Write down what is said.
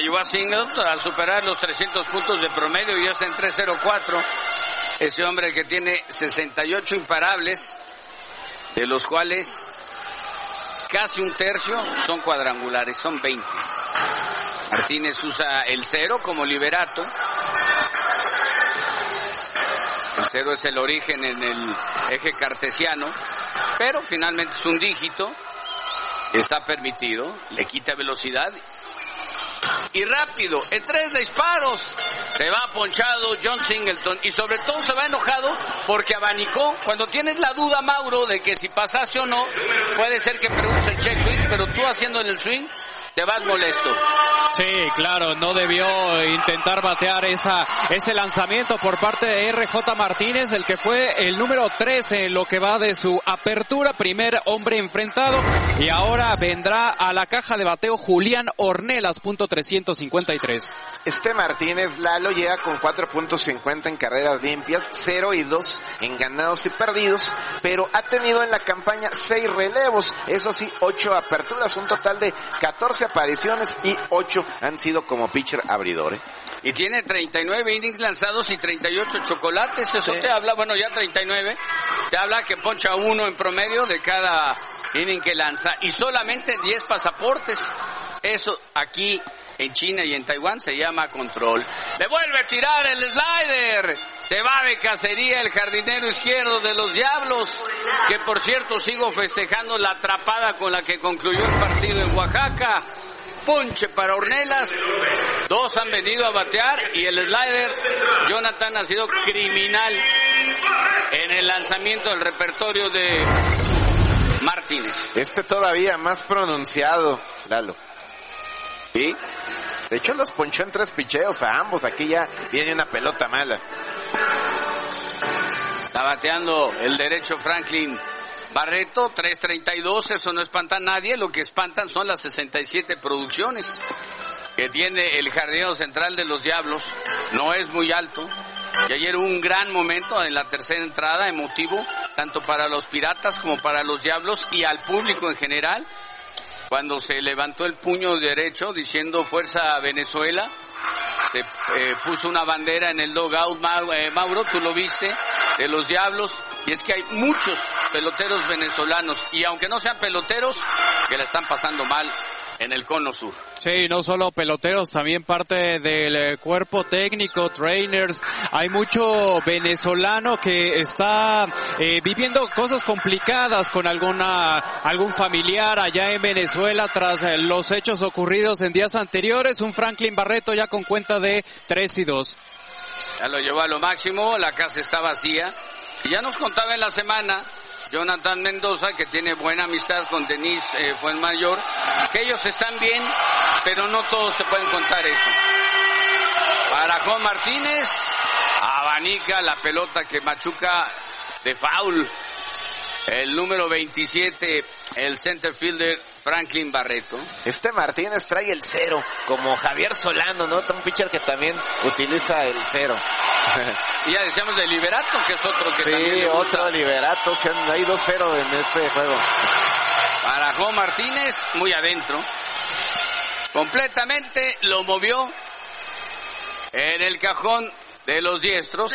llevó a singles a superar los 300 puntos de promedio y ya está en 3.04. Ese hombre que tiene 68 imparables, de los cuales casi un tercio son cuadrangulares, son 20. Martínez usa el 0 como liberato. El 0 es el origen en el eje cartesiano, pero finalmente es un dígito. Está permitido, le quita velocidad y rápido, en 3 disparos se va ponchado John Singleton y sobre todo se va enojado porque abanicó. Cuando tienes la duda, Mauro, de que si pasaste o no, puede ser que preguntes el check swing, pero tú haciendo en el swing te vas molesto. Sí, claro, no debió intentar batear ese lanzamiento por parte de RJ Martínez, el que fue el número 13 en lo que va de su apertura, primer hombre enfrentado, y ahora vendrá a la caja de bateo Julián Ornelas, punto 353. Martínez, Lalo, llega con 4.50 en carreras limpias, 0-2 en ganados y perdidos, pero ha tenido en la campaña 6 relevos, eso sí, 8 aperturas, un total de 14 apariciones y 8 han sido como pitcher abridor. Y tiene 39 innings lanzados y 38 chocolates, eso te habla, bueno, ya 39, te habla que poncha 1 en promedio de cada inning que lanza y solamente 10 pasaportes. Eso aquí en China y en Taiwán se llama control. Le vuelve a tirar el slider. Se va de cacería el jardinero izquierdo de los Diablos, que por cierto sigo festejando la atrapada con la que concluyó el partido en Oaxaca. Ponche para Ornelas. 2 han venido a batear y el slider, Jonathan, ha sido criminal en el lanzamiento del repertorio de Martínez. Todavía más pronunciado, Lalo. ¿Sí? De hecho, los ponchó en 3 picheos a ambos. Aquí ya viene una pelota mala. Está bateando el derecho Franklin Barreto, 3.32, eso no espanta a nadie. Lo que espantan son las 67 producciones que tiene el jardinero central de los Diablos. No es muy alto. Y ayer hubo un gran momento en la tercera entrada, emotivo, tanto para los Piratas como para los Diablos y al público en general, cuando se levantó el puño derecho diciendo Fuerza Venezuela. Se puso una bandera en el dugout, Mauro, tú lo viste, de los Diablos, y es que hay muchos peloteros venezolanos, y aunque no sean peloteros, que la están pasando mal en el cono sur. Sí, no solo peloteros, también parte del cuerpo técnico, trainers. Hay mucho venezolano que está viviendo cosas complicadas con algún familiar allá en Venezuela tras los hechos ocurridos en días anteriores. Un Franklin Barreto ya con cuenta de 3-2. Ya lo llevó a lo máximo, la casa está vacía. Y ya nos contaba en la semana Jonathan Mendoza, que tiene buena amistad con Denis Fuenmayor, que ellos están bien, pero no todos se pueden contar eso. Para Juan Martínez, abanica la pelota que machuca de foul el número 27, el center fielder Franklin Barreto. Martínez trae el 0, como Javier Solano, ¿no? Un pitcher que también utiliza el 0. Y ya decíamos de Liberato, que es otro que también Sí, otro Liberato, hay 2-0 en este juego. Para Juan Martínez, muy adentro. Completamente lo movió en el cajón de los diestros.